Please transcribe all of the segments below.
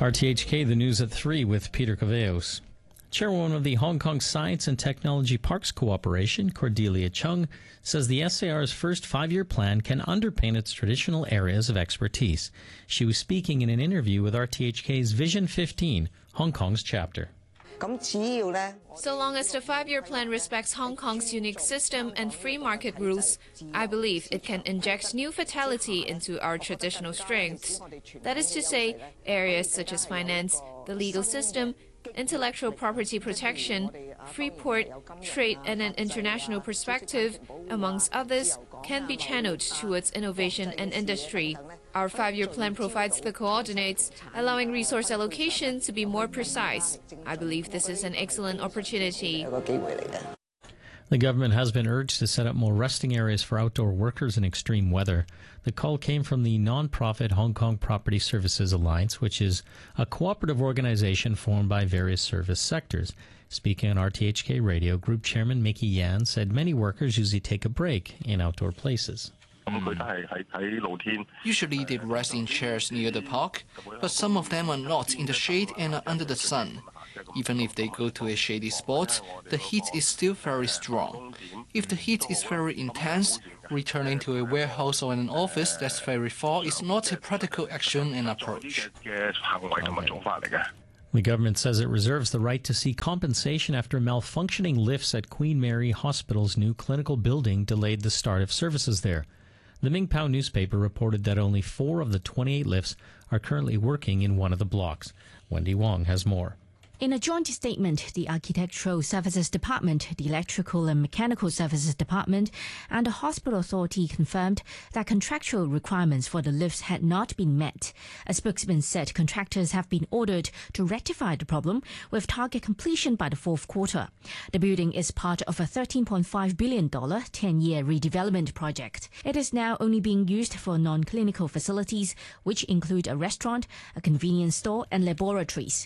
RTHK, the news at 3 with Peter Caveos. Chairwoman of the Hong Kong Science and Technology Parks Cooperation, Cordelia Chung, says the SAR's first 5-year plan can underpin its traditional areas of expertise. She was speaking in an interview with RTHK's Vision 15, Hong Kong's chapter. So long as the 5-year plan respects Hong Kong's unique system and free market rules, I believe it can inject new vitality into our traditional strengths. That is to say, areas such as finance, the legal system, intellectual property protection, free port, trade and an international perspective, amongst others, can be channeled towards innovation and industry. Our 5-year plan provides the coordinates, allowing resource allocation to be more precise. I believe this is an excellent opportunity. The government has been urged to set up more resting areas for outdoor workers in extreme weather. The call came from the non-profit Hong Kong Property Services Alliance, which is a cooperative organization formed by various service sectors. Speaking on RTHK Radio, Group Chairman Mickey Yan said many workers usually take a break in outdoor places. Usually they rest in chairs near the park, but some of them are not in the shade and are under the sun. Even if they go to a shady spot, the heat is still very strong. If the heat is very intense, returning to a warehouse or an office that's very far is not a practical action and approach. The government says it reserves the right to seek compensation after malfunctioning lifts at Queen Mary Hospital's new clinical building delayed the start of services there. The Mingpao newspaper reported that only 4 of the 28 lifts are currently working in one of the blocks. Wendy Wong has more. In a joint statement, the Architectural Services Department, the Electrical and Mechanical Services Department, and the Hospital Authority confirmed that contractual requirements for the lifts had not been met. A spokesman said contractors have been ordered to rectify the problem with target completion by the 4th quarter. The building is part of a $13.5 billion 10-year redevelopment project. It is now only being used for non-clinical facilities, which include a restaurant, a convenience store, and laboratories.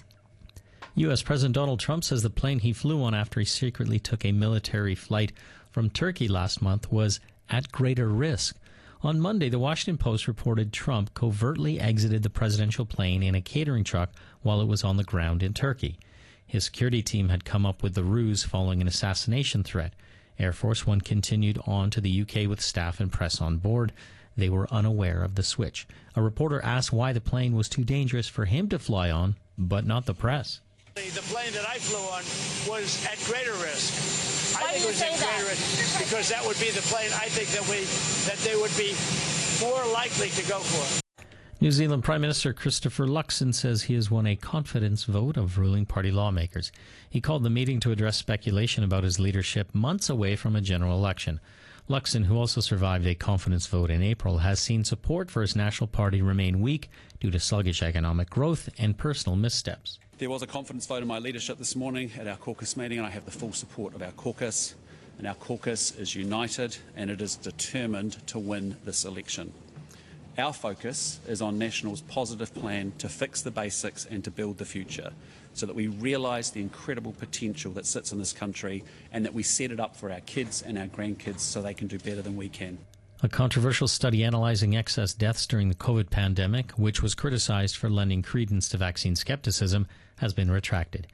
U.S. President Donald Trump says the plane he flew on after he secretly took a military flight from Turkey last month was at greater risk. On Monday, the Washington Post reported Trump covertly exited the presidential plane in a catering truck while it was on the ground in Turkey. His security team had come up with the ruse following an assassination threat. Air Force One continued on to the UK with staff and press on board. They were unaware of the switch. A reporter asked why the plane was too dangerous for him to fly on, but not the press. The plane that I flew on was at greater risk. I think it was at greater risk because that would be the plane I think that they would be more likely to go for. New Zealand Prime Minister Christopher Luxon says he has won a confidence vote of ruling party lawmakers. He called the meeting to address speculation about his leadership months away from a general election. Luxon, who also survived a confidence vote in April, has seen support for his national party remain weak due to sluggish economic growth and personal missteps. There was a confidence vote in my leadership this morning at our caucus meeting, and I have the full support of our caucus. And our caucus is united and it is determined to win this election. Our focus is on National's positive plan to fix the basics and to build the future, so that we realise the incredible potential that sits in this country and that we set it up for our kids and our grandkids so they can do better than we can. A controversial study analyzing excess deaths during the COVID pandemic, which was criticized for lending credence to vaccine skepticism, has been retracted.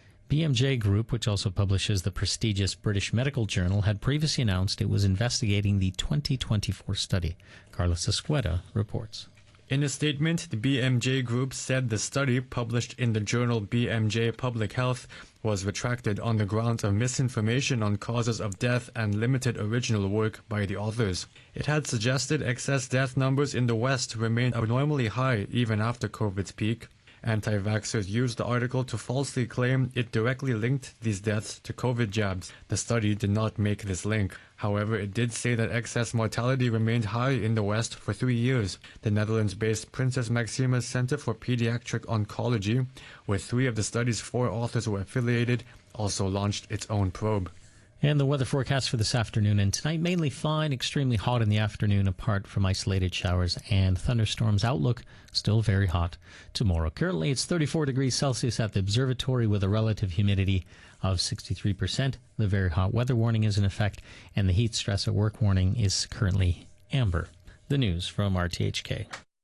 BMJ Group, which also publishes the prestigious British Medical Journal, had previously announced it was investigating the 2024 study. Carlos Escueta reports. In a statement, the BMJ Group said the study, published in the journal BMJ Public Health, was retracted on the grounds of misinformation on causes of death and limited original work by the authors. It had suggested excess death numbers in the West remained abnormally high even after COVID's peak. Anti-vaxxers used the article to falsely claim it directly linked these deaths to COVID jabs. The study did not make this link. However, it did say that excess mortality remained high in the West for 3 years. The Netherlands-based Princess Maxima Center for Pediatric Oncology, where 3 of the study's 4 authors were affiliated, also launched its own probe. And the weather forecast for this afternoon and tonight, mainly fine, extremely hot in the afternoon apart from isolated showers and thunderstorms. Outlook, still very hot tomorrow. Currently, it's 34 degrees Celsius at the observatory with a relative humidity of 63%. The very hot weather warning is in effect, and the heat stress at work warning is currently amber. The news from RTHK.